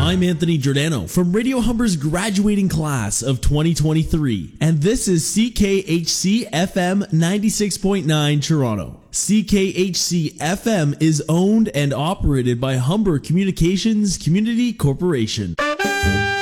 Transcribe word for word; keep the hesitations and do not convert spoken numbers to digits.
I'm Anthony Giordano from Radio Humber's graduating class of twenty twenty-three, and this is C K H C F M ninety-six point nine Toronto. C K H C F M is owned and operated by Humber Communications Community Corporation.